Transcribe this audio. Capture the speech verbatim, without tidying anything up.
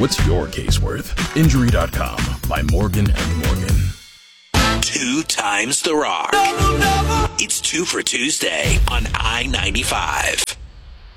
What's your case worth? Injury dot com by Morgan and Morgan. Two times the rock. It's two for Tuesday on I ninety-five.